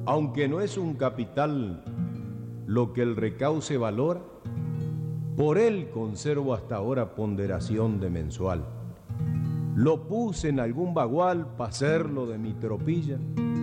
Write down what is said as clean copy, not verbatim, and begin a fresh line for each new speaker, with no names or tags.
Aunque no es un capital lo que el recauce valora, por él conservo hasta ahora ponderación de mensual. Lo puse en algún bagual pa' hacerlo de mi tropilla,